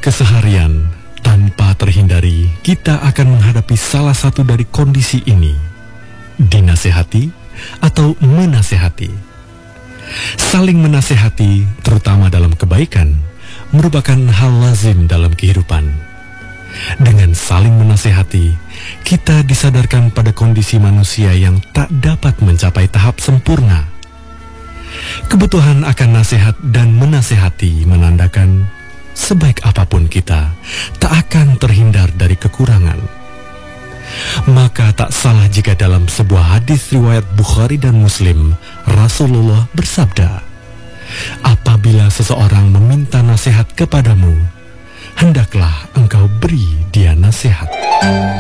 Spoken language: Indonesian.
keseharian, tanpa terhindari, kita akan menghadapi salah satu dari kondisi ini. Dinasehati atau menasehati. Saling menasehati, terutama dalam kebaikan, merupakan hal lazim dalam kehidupan. Dengan saling menasehati, kita disadarkan pada kondisi manusia yang tak dapat mencapai tahap sempurna. Kebutuhan akan nasihat dan menasehati menandakan sebaik apapun kita, tak akan terhindar dari kekurangan. Maka tak salah jika dalam sebuah hadis riwayat Bukhari dan Muslim, Rasulullah bersabda, apabila seseorang meminta nasihat kepadamu, hendaklah engkau beri dia nasihat.